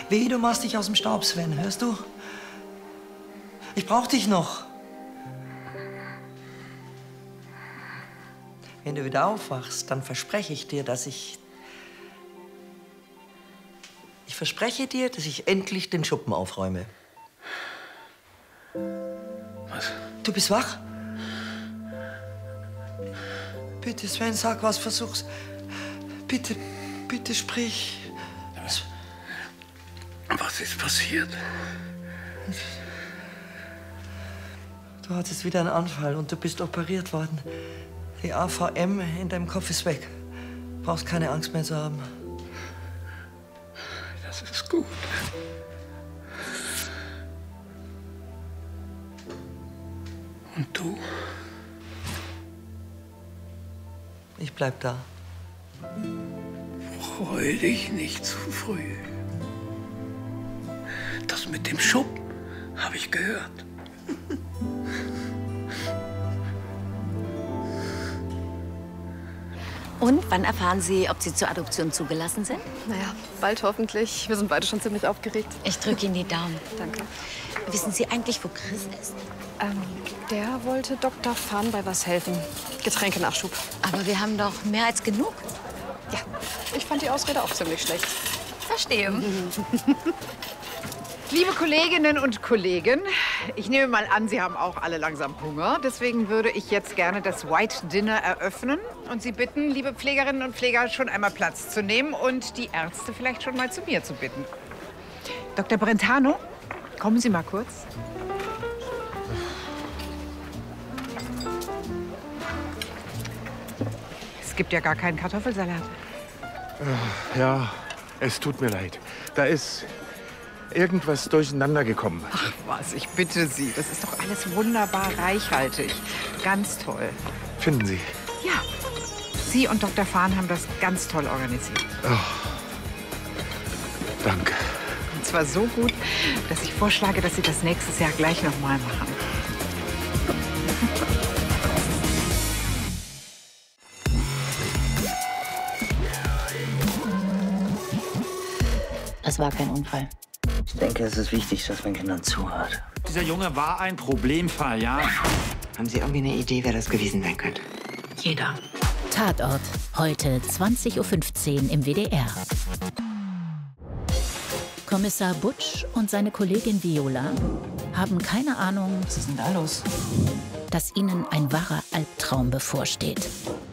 Wehe, du machst dich aus dem Staub, Sven. Hörst du? Ich brauch dich noch. Wenn du wieder aufwachst, dann verspreche ich dir, dass ich verspreche dir, dass ich endlich den Schuppen aufräume. Was? Du bist wach? Bitte, Sven, sag was, versuch's. Bitte, bitte sprich. Was ist passiert? Du hattest wieder einen Anfall und du bist operiert worden. Die AVM in deinem Kopf ist weg. Brauchst keine Angst mehr zu haben. Das ist gut. Und du? Ich bleib da. Freu dich nicht zu früh. Das mit dem Schuppen habe ich gehört. Und wann erfahren Sie, ob Sie zur Adoption zugelassen sind? Naja, bald hoffentlich. Wir sind beide schon ziemlich aufgeregt. Ich drücke Ihnen die Daumen. Danke. Wissen Sie eigentlich, wo Chris ist? Der wollte Dr. Fahn bei was helfen. Getränkenachschub. Aber wir haben doch mehr als genug. Ja, ich fand die Ausrede auch ziemlich schlecht. Verstehe. Liebe Kolleginnen und Kollegen, ich nehme mal an, Sie haben auch alle langsam Hunger. Deswegen würde ich jetzt gerne das White Dinner eröffnen und Sie bitten, liebe Pflegerinnen und Pfleger, schon einmal Platz zu nehmen und die Ärzte vielleicht schon mal zu mir zu bitten. Dr. Brentano, kommen Sie mal kurz. Es gibt ja gar keinen Kartoffelsalat. Ja, es tut mir leid. Da ist irgendwas durcheinander gekommen. Ach was, ich bitte Sie, das ist doch alles wunderbar reichhaltig. Ganz toll. Finden Sie? Ja, Sie und Dr. Fahn haben das ganz toll organisiert. Oh, danke. Und zwar so gut, dass ich vorschlage, dass Sie das nächstes Jahr gleich noch mal machen. Das war kein Unfall. Ich denke, es ist wichtig, dass man Kindern zuhört. Dieser Junge war ein Problemfall, ja? Haben Sie irgendwie eine Idee, wer das gewesen sein könnte? Jeder. Tatort, heute 20:15 Uhr im WDR. Kommissar Butsch und seine Kollegin Viola haben keine Ahnung, Was ist denn da los? dass ihnen ein wahrer Albtraum bevorsteht.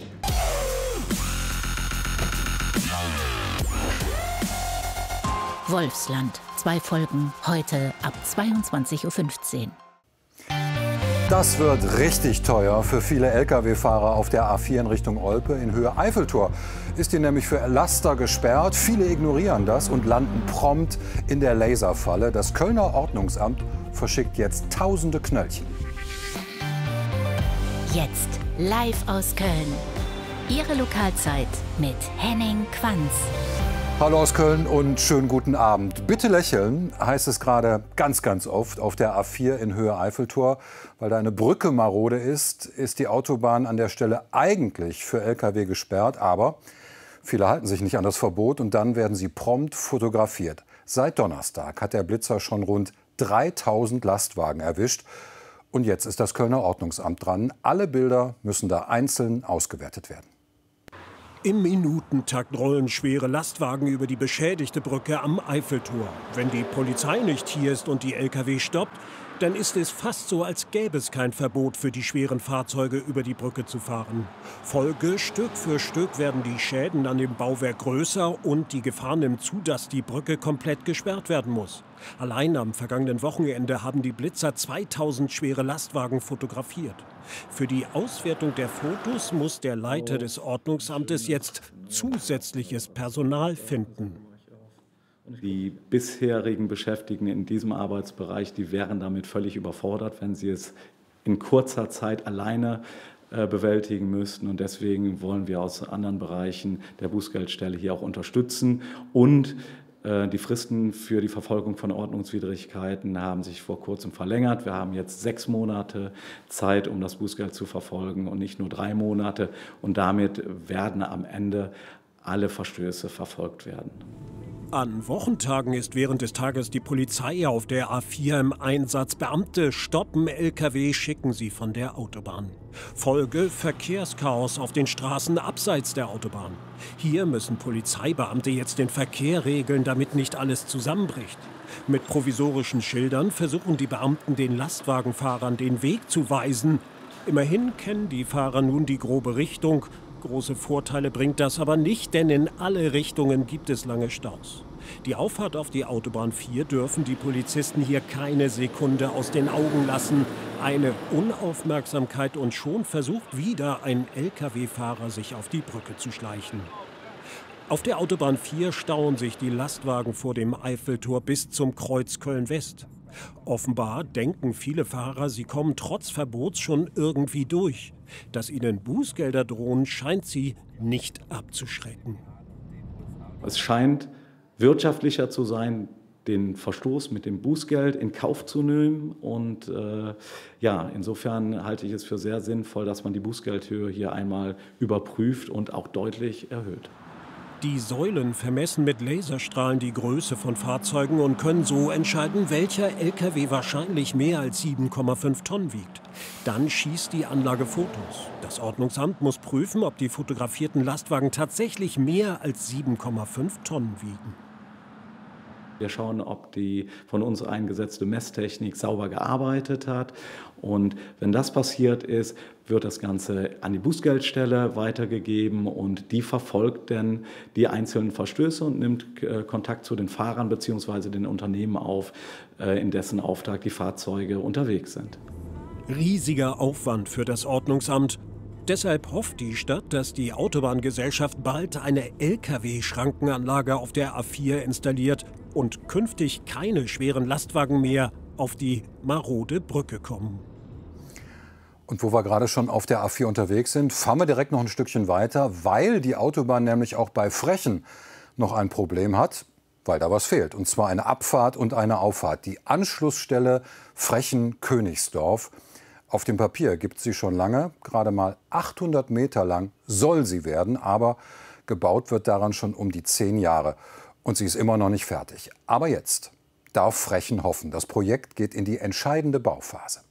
Wolfsland, 2 Folgen, heute ab 22:15 Uhr. Das wird richtig teuer für viele Lkw-Fahrer auf der A4 in Richtung Olpe. In Höhe Eiffeltor ist die nämlich für Laster gesperrt. Viele ignorieren das und landen prompt in der Laserfalle. Das Kölner Ordnungsamt verschickt jetzt tausende Knöllchen. Jetzt live aus Köln. Ihre Lokalzeit mit Henning Quanz. Hallo aus Köln und schönen guten Abend. Bitte lächeln, heißt es gerade ganz, ganz oft auf der A4 in Höhe Eiffeltor. Weil da eine Brücke marode ist die Autobahn an der Stelle eigentlich für Lkw gesperrt. Aber viele halten sich nicht an das Verbot und dann werden sie prompt fotografiert. Seit Donnerstag hat der Blitzer schon rund 3000 Lastwagen erwischt. Und jetzt ist das Kölner Ordnungsamt dran. Alle Bilder müssen da einzeln ausgewertet werden. Im Minutentakt rollen schwere Lastwagen über die beschädigte Brücke am Eiffeltor. Wenn die Polizei nicht hier ist und die Lkw stoppt, dann ist es fast so, als gäbe es kein Verbot für die schweren Fahrzeuge über die Brücke zu fahren. Folge: Stück für Stück werden die Schäden an dem Bauwerk größer und die Gefahr nimmt zu, dass die Brücke komplett gesperrt werden muss. Allein am vergangenen Wochenende haben die Blitzer 2000 schwere Lastwagen fotografiert. Für die Auswertung der Fotos muss der Leiter des Ordnungsamtes jetzt zusätzliches Personal finden. Die bisherigen Beschäftigten in diesem Arbeitsbereich, die wären damit völlig überfordert, wenn sie es in kurzer Zeit alleine bewältigen müssten. Und deswegen wollen wir aus anderen Bereichen der Bußgeldstelle hier auch unterstützen. Und die Fristen für die Verfolgung von Ordnungswidrigkeiten haben sich vor kurzem verlängert. Wir haben jetzt 6 Monate Zeit, um das Bußgeld zu verfolgen und nicht nur 3 Monate. Und damit werden am Ende alle Verstöße verfolgt werden. An Wochentagen ist während des Tages die Polizei auf der A4 im Einsatz. Beamte stoppen Lkw, schicken sie von der Autobahn. Folge: Verkehrschaos auf den Straßen abseits der Autobahn. Hier müssen Polizeibeamte jetzt den Verkehr regeln, damit nicht alles zusammenbricht. Mit provisorischen Schildern versuchen die Beamten den Lastwagenfahrern den Weg zu weisen. Immerhin kennen die Fahrer nun die grobe Richtung. Große Vorteile bringt das aber nicht, denn in alle Richtungen gibt es lange Staus. Die Auffahrt auf die Autobahn 4 dürfen die Polizisten hier keine Sekunde aus den Augen lassen. Eine Unaufmerksamkeit und schon versucht wieder ein Lkw-Fahrer, sich auf die Brücke zu schleichen. Auf der Autobahn 4 stauen sich die Lastwagen vor dem Eiffeltor bis zum Kreuz Köln-West. Offenbar denken viele Fahrer, sie kommen trotz Verbots schon irgendwie durch. Dass ihnen Bußgelder drohen, scheint sie nicht abzuschrecken. Es scheint wirtschaftlicher zu sein, den Verstoß mit dem Bußgeld in Kauf zu nehmen. Und insofern halte ich es für sehr sinnvoll, dass man die Bußgeldhöhe hier einmal überprüft und auch deutlich erhöht. Die Säulen vermessen mit Laserstrahlen die Größe von Fahrzeugen und können so entscheiden, welcher Lkw wahrscheinlich mehr als 7,5 Tonnen wiegt. Dann schießt die Anlage Fotos. Das Ordnungsamt muss prüfen, ob die fotografierten Lastwagen tatsächlich mehr als 7,5 Tonnen wiegen. Wir schauen, ob die von uns eingesetzte Messtechnik sauber gearbeitet hat. Und wenn das passiert ist, wird das Ganze an die Bußgeldstelle weitergegeben und die verfolgt dann die einzelnen Verstöße und nimmt Kontakt zu den Fahrern bzw. den Unternehmen auf, in dessen Auftrag die Fahrzeuge unterwegs sind. Riesiger Aufwand für das Ordnungsamt. Deshalb hofft die Stadt, dass die Autobahngesellschaft bald eine Lkw-Schrankenanlage auf der A4 installiert und künftig keine schweren Lastwagen mehr auf die marode Brücke kommen. Und wo wir gerade schon auf der A4 unterwegs sind, fahren wir direkt noch ein Stückchen weiter, weil die Autobahn nämlich auch bei Frechen noch ein Problem hat, weil da was fehlt. Und zwar eine Abfahrt und eine Auffahrt. Die Anschlussstelle Frechen-Königsdorf. Auf dem Papier gibt es sie schon lange, gerade mal 800 Meter lang soll sie werden, aber gebaut wird daran schon um die 10 Jahre. Und sie ist immer noch nicht fertig. Aber jetzt darf Frechen hoffen. Das Projekt geht in die entscheidende Bauphase.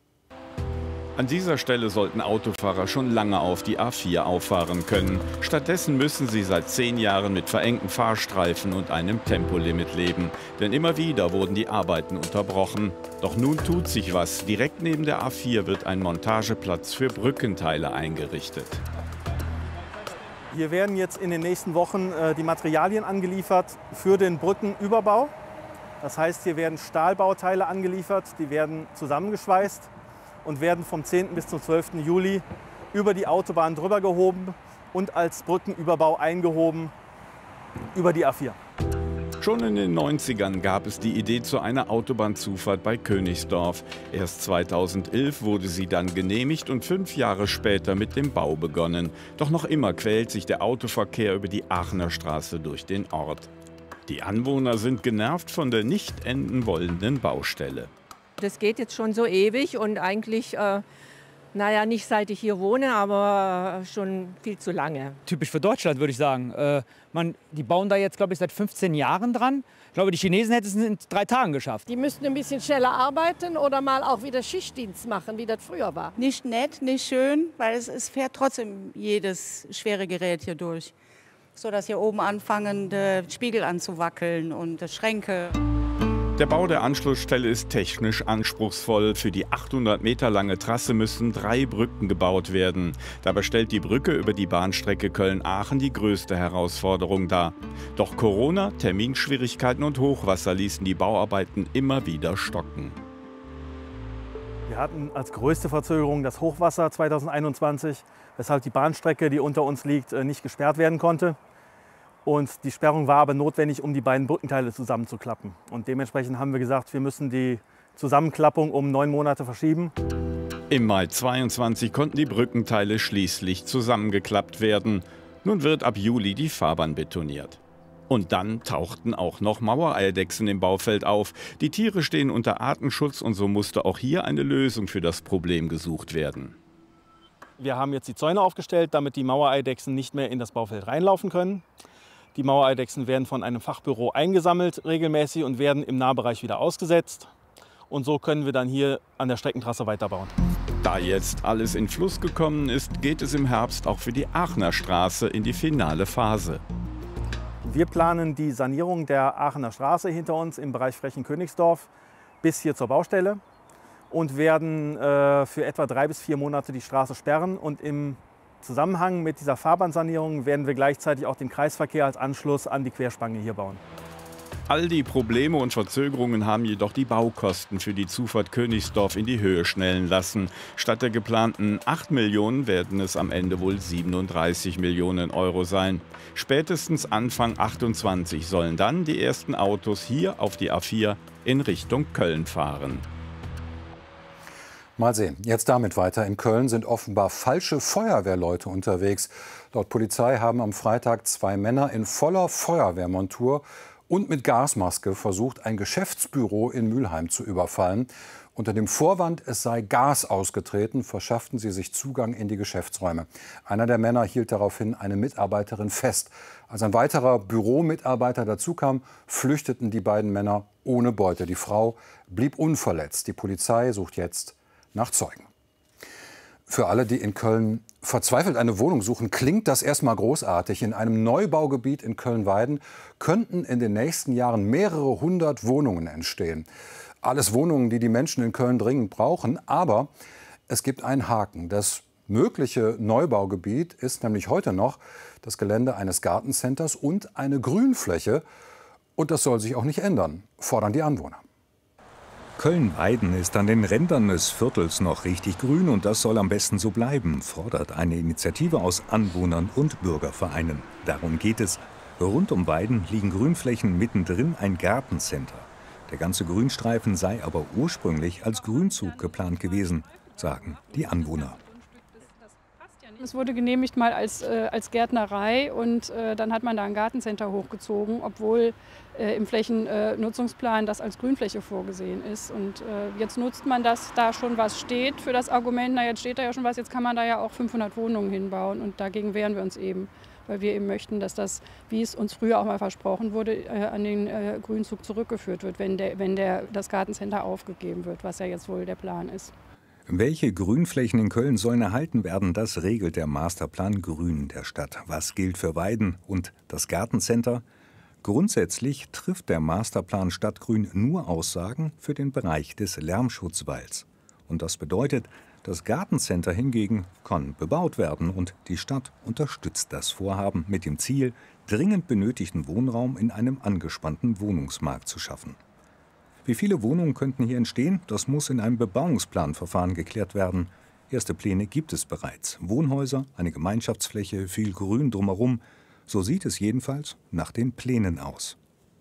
An dieser Stelle sollten Autofahrer schon lange auf die A4 auffahren können. Stattdessen müssen sie seit 10 Jahren mit verengten Fahrstreifen und einem Tempolimit leben. Denn immer wieder wurden die Arbeiten unterbrochen. Doch nun tut sich was. Direkt neben der A4 wird ein Montageplatz für Brückenteile eingerichtet. Hier werden jetzt in den nächsten Wochen die Materialien angeliefert für den Brückenüberbau. Das heißt, hier werden Stahlbauteile angeliefert, die werden zusammengeschweißt und werden vom 10. bis zum 12. Juli über die Autobahn drüber gehoben und als Brückenüberbau eingehoben über die A4. Schon in den 90ern gab es die Idee zu einer Autobahnzufahrt bei Königsdorf. Erst 2011 wurde sie dann genehmigt und 5 Jahre später mit dem Bau begonnen. Doch noch immer quält sich der Autoverkehr über die Aachener Straße durch den Ort. Die Anwohner sind genervt von der nicht enden wollenden Baustelle. Das geht jetzt schon so ewig und eigentlich, nicht seit ich hier wohne, aber schon viel zu lange. Typisch für Deutschland, würde ich sagen. Die bauen da jetzt, glaube ich, seit 15 Jahren dran. Ich glaube, die Chinesen hätten es in 3 Tagen geschafft. Die müssten ein bisschen schneller arbeiten oder mal auch wieder Schichtdienst machen, wie das früher war. Nicht nett, nicht schön, weil es fährt trotzdem jedes schwere Gerät hier durch. So dass hier oben anfangen, die Spiegel anzuwackeln und die Schränke. Der Bau der Anschlussstelle ist technisch anspruchsvoll. Für die 800 Meter lange Trasse müssen 3 Brücken gebaut werden. Dabei stellt die Brücke über die Bahnstrecke Köln-Aachen die größte Herausforderung dar. Doch Corona, Terminschwierigkeiten und Hochwasser ließen die Bauarbeiten immer wieder stocken. Wir hatten als größte Verzögerung das Hochwasser 2021, weshalb die Bahnstrecke, die unter uns liegt, nicht gesperrt werden konnte. Und die Sperrung war aber notwendig, um die beiden Brückenteile zusammenzuklappen. Und dementsprechend haben wir gesagt, wir müssen die Zusammenklappung um 9 Monate verschieben. Im Mai 22 konnten die Brückenteile schließlich zusammengeklappt werden. Nun wird ab Juli die Fahrbahn betoniert. Und dann tauchten auch noch Mauereidechsen im Baufeld auf. Die Tiere stehen unter Artenschutz und so musste auch hier eine Lösung für das Problem gesucht werden. Wir haben jetzt die Zäune aufgestellt, damit die Mauereidechsen nicht mehr in das Baufeld reinlaufen können. Die Mauereidechsen werden von einem Fachbüro eingesammelt regelmäßig und werden im Nahbereich wieder ausgesetzt. Und so können wir dann hier an der Streckentrasse weiterbauen. Da jetzt alles in Fluss gekommen ist, geht es im Herbst auch für die Aachener Straße in die finale Phase. Wir planen die Sanierung der Aachener Straße hinter uns im Bereich Frechen-Königsdorf bis hier zur Baustelle und werden für etwa 3 bis 4 Monate die Straße sperren. Und im Zusammenhang mit dieser Fahrbahnsanierung werden wir gleichzeitig auch den Kreisverkehr als Anschluss an die Querspange hier bauen. All die Probleme und Verzögerungen haben jedoch die Baukosten für die Zufahrt Königsdorf in die Höhe schnellen lassen. Statt der geplanten 8 Millionen werden es am Ende wohl 37 Millionen Euro sein. Spätestens Anfang 28 sollen dann die ersten Autos hier auf die A4 in Richtung Köln fahren. Mal sehen. Jetzt damit weiter. In Köln sind offenbar falsche Feuerwehrleute unterwegs. Laut Polizei haben am Freitag 2 Männer in voller Feuerwehrmontur und mit Gasmaske versucht, ein Geschäftsbüro in Mülheim zu überfallen. Unter dem Vorwand, es sei Gas ausgetreten, verschafften sie sich Zugang in die Geschäftsräume. Einer der Männer hielt daraufhin eine Mitarbeiterin fest. Als ein weiterer Büromitarbeiter dazukam, flüchteten die beiden Männer ohne Beute. Die Frau blieb unverletzt. Die Polizei sucht jetzt nach Zeugen. Für alle, die in Köln verzweifelt eine Wohnung suchen, klingt das erstmal großartig. In einem Neubaugebiet in Köln-Weiden könnten in den nächsten Jahren mehrere 100 Wohnungen entstehen. Alles Wohnungen, die die Menschen in Köln dringend brauchen. Aber es gibt einen Haken. Das mögliche Neubaugebiet ist nämlich heute noch das Gelände eines Gartencenters und eine Grünfläche. Und das soll sich auch nicht ändern, fordern die Anwohner. Köln-Weiden ist an den Rändern des Viertels noch richtig grün und das soll am besten so bleiben, fordert eine Initiative aus Anwohnern und Bürgervereinen. Darum geht es. Rund um Weiden liegen Grünflächen, mittendrin ein Gartencenter. Der ganze Grünstreifen sei aber ursprünglich als Grünzug geplant gewesen, sagen die Anwohner. Es wurde genehmigt mal als Gärtnerei und dann hat man da ein Gartencenter hochgezogen, obwohl im Flächennutzungsplan das als Grünfläche vorgesehen ist. Und jetzt nutzt man das, da schon was steht für das Argument, na jetzt steht da ja schon was, jetzt kann man da ja auch 500 Wohnungen hinbauen und dagegen wehren wir uns eben. Weil wir eben möchten, dass das, wie es uns früher auch mal versprochen wurde, an den Grünzug zurückgeführt wird, wenn das Gartencenter aufgegeben wird, was ja jetzt wohl der Plan ist. Welche Grünflächen in Köln sollen erhalten werden, das regelt der Masterplan Grün der Stadt. Was gilt für Weiden und das Gartencenter? Grundsätzlich trifft der Masterplan Stadtgrün nur Aussagen für den Bereich des Lärmschutzwalls. Und das bedeutet, das Gartencenter hingegen kann bebaut werden und die Stadt unterstützt das Vorhaben mit dem Ziel, dringend benötigten Wohnraum in einem angespannten Wohnungsmarkt zu schaffen. Wie viele Wohnungen könnten hier entstehen? Das muss in einem Bebauungsplanverfahren geklärt werden. Erste Pläne gibt es bereits. Wohnhäuser, eine Gemeinschaftsfläche, viel Grün drumherum. So sieht es jedenfalls nach den Plänen aus.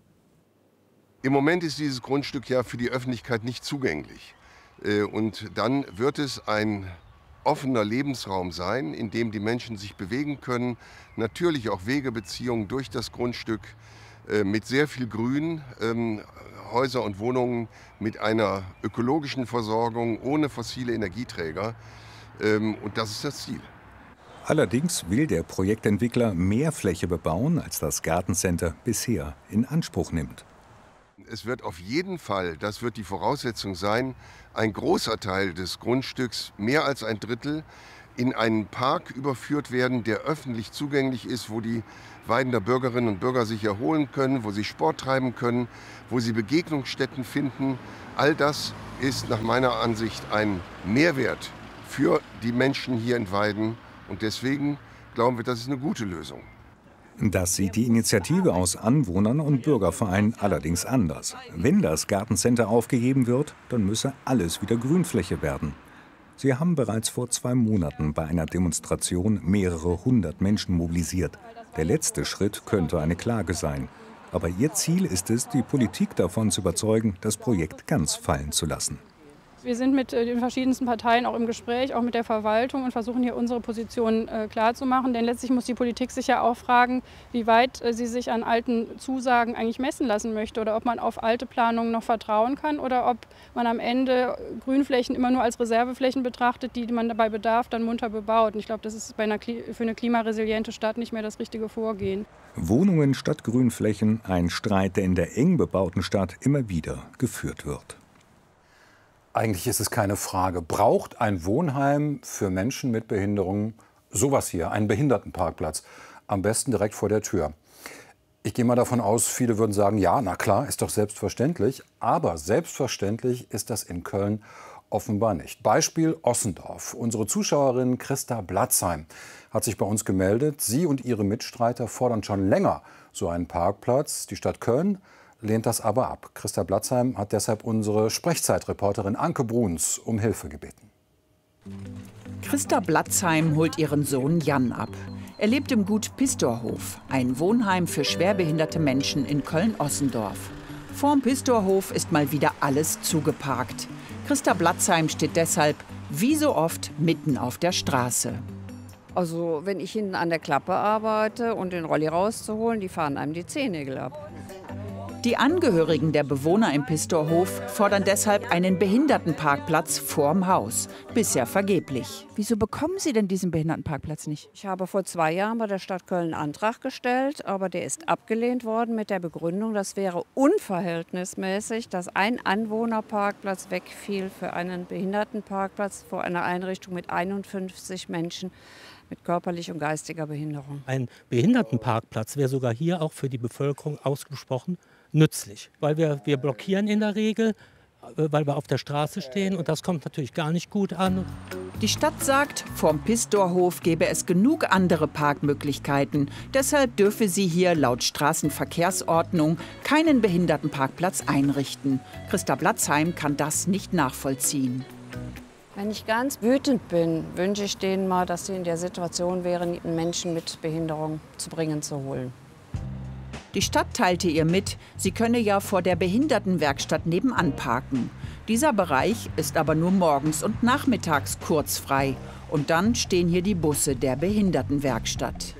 Im Moment ist dieses Grundstück ja für die Öffentlichkeit nicht zugänglich. Und dann wird es ein offener Lebensraum sein, in dem die Menschen sich bewegen können. Natürlich auch Wegebeziehungen durch das Grundstück mit sehr viel Grün. Häuser und Wohnungen mit einer ökologischen Versorgung ohne fossile Energieträger. Und das ist das Ziel. Allerdings will der Projektentwickler mehr Fläche bebauen, als das Gartencenter bisher in Anspruch nimmt. Es wird auf jeden Fall, das wird die Voraussetzung sein, ein großer Teil des Grundstücks, mehr als ein Drittel, in einen Park überführt werden, der öffentlich zugänglich ist, wo die Weidener Bürgerinnen und Bürger sich erholen können, wo sie Sport treiben können, wo sie Begegnungsstätten finden. All das ist nach meiner Ansicht ein Mehrwert für die Menschen hier in Weiden. Und deswegen glauben wir, das ist eine gute Lösung. Das sieht die Initiative aus Anwohnern und Bürgervereinen allerdings anders. Wenn das Gartencenter aufgegeben wird, dann müsse alles wieder Grünfläche werden. Sie haben bereits vor 2 Monaten bei einer Demonstration mehrere 100 Menschen mobilisiert. Der letzte Schritt könnte eine Klage sein. Aber ihr Ziel ist es, die Politik davon zu überzeugen, das Projekt ganz fallen zu lassen. Wir sind mit den verschiedensten Parteien auch im Gespräch, auch mit der Verwaltung und versuchen hier unsere Position klarzumachen. Denn letztlich muss die Politik sich ja auch fragen, wie weit sie sich an alten Zusagen eigentlich messen lassen möchte oder ob man auf alte Planungen noch vertrauen kann oder ob man am Ende Grünflächen immer nur als Reserveflächen betrachtet, die man bei Bedarf dann munter bebaut. Und ich glaube, das ist für eine klimaresiliente Stadt nicht mehr das richtige Vorgehen. Wohnungen statt Grünflächen, ein Streit, der in der eng bebauten Stadt immer wieder geführt wird. Eigentlich ist es keine Frage. Braucht ein Wohnheim für Menschen mit Behinderungen sowas hier, einen Behindertenparkplatz? Am besten direkt vor der Tür. Ich gehe mal davon aus, viele würden sagen, ja, na klar, ist doch selbstverständlich. Aber selbstverständlich ist das in Köln offenbar nicht. Beispiel Ossendorf. Unsere Zuschauerin Christa Blatzheim hat sich bei uns gemeldet. Sie und ihre Mitstreiter fordern schon länger so einen Parkplatz. Die Stadt Köln lehnt das aber ab. Christa Blatzheim hat deshalb unsere Sprechzeitreporterin Anke Bruns um Hilfe gebeten. Christa Blatzheim holt ihren Sohn Jan ab. Er lebt im Gut Pistorhof, ein Wohnheim für schwerbehinderte Menschen in Köln-Ossendorf. Vorm Pistorhof ist mal wieder alles zugeparkt. Christa Blatzheim steht deshalb, wie so oft, mitten auf der Straße. Also wenn ich hinten an der Klappe arbeite und den Rolli rauszuholen, die fahren einem die Zehennägel ab. Die Angehörigen der Bewohner im Pistorhof fordern deshalb einen Behindertenparkplatz vorm Haus. Bisher vergeblich. Wieso bekommen Sie denn diesen Behindertenparkplatz nicht? Ich habe vor 2 Jahren bei der Stadt Köln einen Antrag gestellt, aber der ist abgelehnt worden mit der Begründung, das wäre unverhältnismäßig, dass ein Anwohnerparkplatz wegfiel für einen Behindertenparkplatz vor einer Einrichtung mit 51 Menschen mit körperlicher und geistiger Behinderung. Ein Behindertenparkplatz wäre sogar hier auch für die Bevölkerung ausgesprochen nützlich, weil wir blockieren in der Regel, weil wir auf der Straße stehen und das kommt natürlich gar nicht gut an. Die Stadt sagt, vorm Pistorhof gäbe es genug andere Parkmöglichkeiten. Deshalb dürfe sie hier laut Straßenverkehrsordnung keinen Behindertenparkplatz einrichten. Christa Blatzheim kann das nicht nachvollziehen. Wenn ich ganz wütend bin, wünsche ich denen mal, dass sie in der Situation wären, einen Menschen mit Behinderung zu bringen, zu holen. Die Stadt teilte ihr mit, sie könne ja vor der Behindertenwerkstatt nebenan parken. Dieser Bereich ist aber nur morgens und nachmittags kurz frei. Und dann stehen hier die Busse der Behindertenwerkstatt.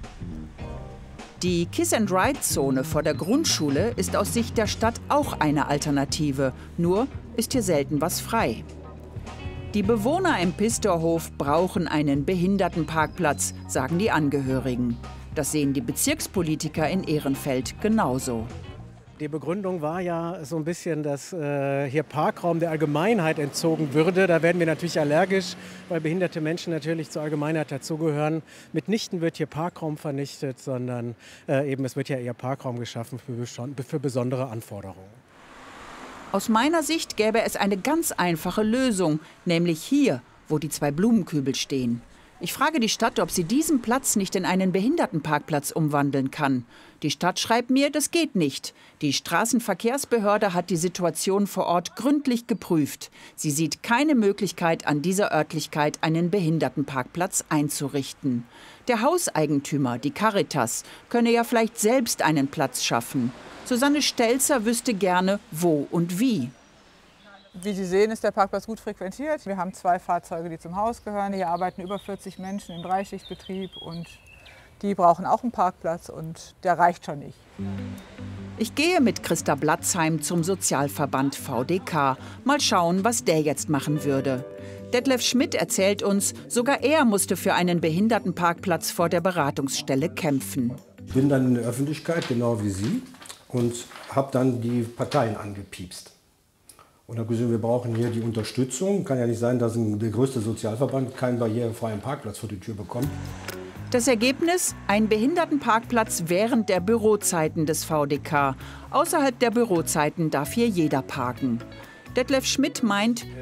Die Kiss-and-Ride-Zone vor der Grundschule ist aus Sicht der Stadt auch eine Alternative. Nur ist hier selten was frei. Die Bewohner im Pistorhof brauchen einen Behindertenparkplatz, sagen die Angehörigen. Das sehen die Bezirkspolitiker in Ehrenfeld genauso. Die Begründung war ja so ein bisschen, dass hier Parkraum der Allgemeinheit entzogen würde. Da werden wir natürlich allergisch, weil behinderte Menschen natürlich zur Allgemeinheit dazugehören. Mitnichten wird hier Parkraum vernichtet, sondern es wird ja eher Parkraum geschaffen für besondere Anforderungen. Aus meiner Sicht gäbe es eine ganz einfache Lösung, nämlich hier, wo die 2 Blumenkübel stehen. Ich frage die Stadt, ob sie diesen Platz nicht in einen Behindertenparkplatz umwandeln kann. Die Stadt schreibt mir, das geht nicht. Die Straßenverkehrsbehörde hat die Situation vor Ort gründlich geprüft. Sie sieht keine Möglichkeit, an dieser Örtlichkeit einen Behindertenparkplatz einzurichten. Der Hauseigentümer, die Caritas, könne ja vielleicht selbst einen Platz schaffen. Susanne Stelzer wüsste gerne, wo und wie. Wie Sie sehen, ist der Parkplatz gut frequentiert. Wir haben 2 Fahrzeuge, die zum Haus gehören. Hier arbeiten über 40 Menschen im 3-Schicht-Betrieb und die brauchen auch einen Parkplatz und der reicht schon nicht. Ich gehe mit Christa Blatzheim zum Sozialverband VDK. Mal schauen, was der jetzt machen würde. Detlef Schmidt erzählt uns, sogar er musste für einen Behindertenparkplatz vor der Beratungsstelle kämpfen. Ich bin dann in der Öffentlichkeit, genau wie Sie, und habe dann die Parteien angepiepst. Und habe gesagt, wir brauchen hier die Unterstützung. Kann ja nicht sein, dass der größte Sozialverband keinen barrierefreien Parkplatz vor die Tür bekommt. Das Ergebnis? Ein Behindertenparkplatz während der Bürozeiten des VDK. Außerhalb der Bürozeiten darf hier jeder parken. Detlef Schmidt meint,